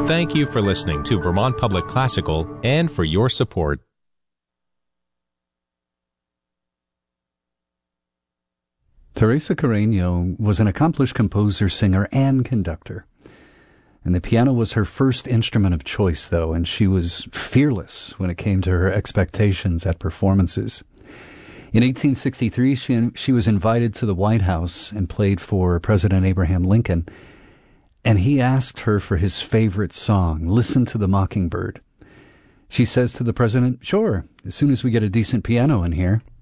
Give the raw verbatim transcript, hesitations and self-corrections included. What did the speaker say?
Thank you for listening to Vermont Public Classical and for your support. Teresa Carreño was an accomplished composer, singer, and conductor. And the piano was her first instrument of choice, though, and she was fearless when it came to her expectations at performances. In eighteen sixty-three, she, she was invited to the White House and played for President Abraham Lincoln, and he asked her for his favorite song, Listen to the Mockingbird. She says to the president, "Sure, as soon as we get a decent piano in here."